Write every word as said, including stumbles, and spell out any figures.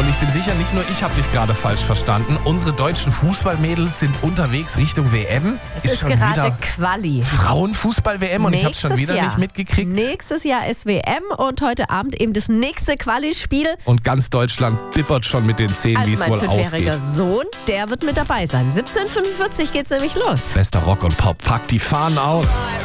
Und ich bin sicher, nicht nur ich habe dich gerade falsch verstanden. Unsere deutschen Fußballmädels sind unterwegs Richtung W M. Es ist, ist gerade Quali. Frauenfußball-W M und ich habe es schon wieder Jahr. nicht mitgekriegt. Nächstes Jahr ist W M und heute Abend eben das nächste Quali-Spiel. Und ganz Deutschland bippert schon mit den Zähnen, also wie es wohl ausgeht. mein fünfjähriger Sohn, der wird mit dabei sein. siebzehn Uhr fünfundvierzig geht's nämlich los. Bester Rock und Pop, packt die Fahnen aus.